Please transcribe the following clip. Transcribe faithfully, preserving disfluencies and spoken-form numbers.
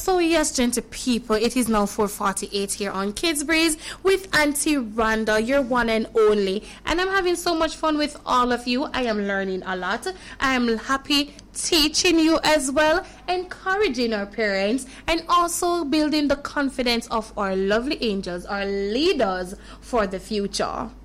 So yes, gentle people, it is now four forty-eight here on Kids Breeze with Auntie Rhonda, your one and only. And I'm having so much fun with all of you. I am learning a lot. I am happy teaching you as well, encouraging our parents, and also building the confidence of our lovely angels, our leaders for the future.